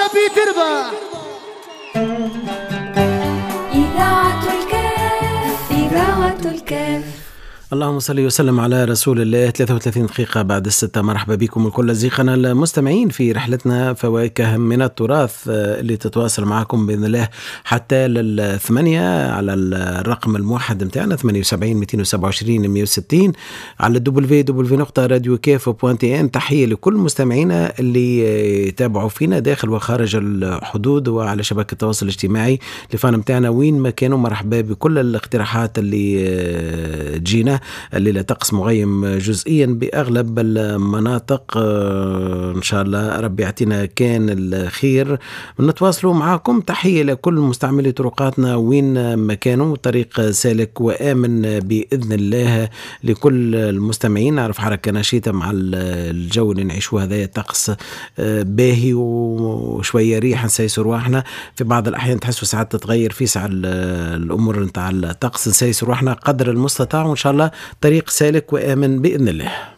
ربي تربح. إذاعة الكاف إذاعة الكاف. اللهم صل وسلم على رسول الله. 33 دقيقة بعد الستة. مرحبا بكم الكل أصدقائنا المستمعين في رحلتنا فواكه من التراث اللي تتواصل معكم بإذن الله حتى لل8 على الرقم الموحد متاعنا 78 227 160 على www.radiocaf.tn. تحية لكل مستمعينا اللي يتابعوا فينا داخل وخارج الحدود وعلى شبكة التواصل الاجتماعي لفان متاعنا وين ما كانوا. مرحبا بكل الاقتراحات اللي تجينا. الليلة طقس مغيم جزئيا بأغلب المناطق، إن شاء الله ربي يعطينا كان الخير. نتواصلوا معاكم. تحية لكل مستعملي طرقاتنا وين ما كانوا. طريق سالك وآمن بإذن الله لكل المستمعين. نعرف حركة نشيطة مع الجو اللي نعيشوه هذا طقس باهي وشوية ريح نسيس رواحنا. في بعض الأحيان تحسوا ساعات تتغير في ساعة الأمور نتاع الطقس. نسيس رواحنا قدر المستطاع وإن شاء الله طريق سالك وآمن بإذن الله.